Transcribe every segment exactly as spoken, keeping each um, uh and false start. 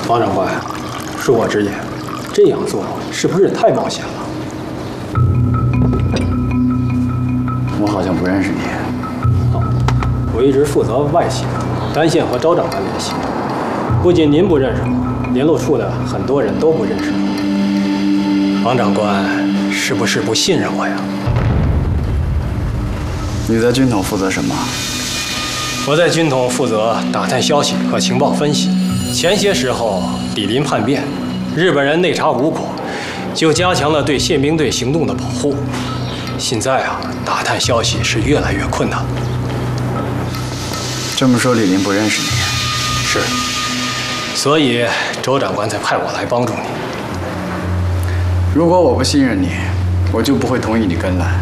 王长官，恕我直言，这样做是不是太冒险了？ 我好像不认识你。 哦，我一直负责外协，单线和周长官联系。不仅您不认识我，联络处的很多人都不认识我。王长官是不是不信任我呀？ 你在军统负责什么？ 我在军统负责打探消息和情报分析。前些时候李林叛变，日本人内查无果，就加强了对宪兵队行动的保护。现在啊，打探消息是越来越困难。 这么说，李林不认识你？ 是，所以周长官才派我来帮助你。 如果我不信任你，我就不会同意你跟来。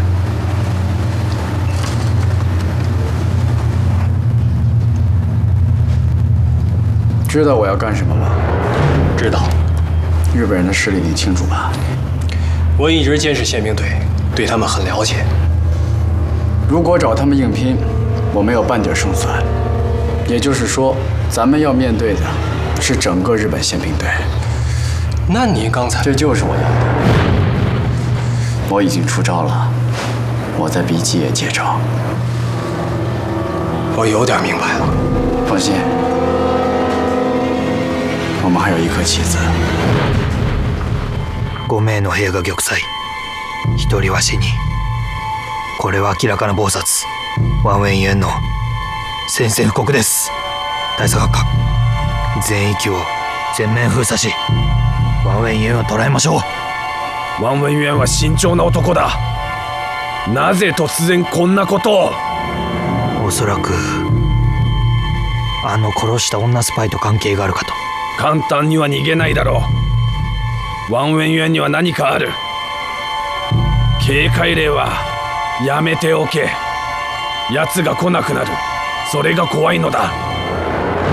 知道我要干什么吗？ 知道。 日本人的势力你清楚吧？ 我一直监视宪兵队，对他们很了解。 如果找他们硬拼，我没有半点胜算。也就是说，咱们要面对的是整个日本宪兵队。 那你刚才…… 这就是我要的。我已经出招了，我在逼吉野接招。 我有点明白了。 放心。我们还有一颗棋子。 ご名の兵が玉砕、一人は死に。これは明らかな謀殺。ワンウェイユエンの宣戦布告です。大佐閣下、全域を全面封鎖し、ワンウェイユエンを捕らえましょう。 ワンウェイユエンは慎重な男だ。なぜ突然こんなことを？ おそらくあの殺した女スパイと関係があるかと。 簡単には逃げないだろう。ワンウェンユエンには何かある。警戒令はやめておけ。奴が来なくなる。それが怖いのだ。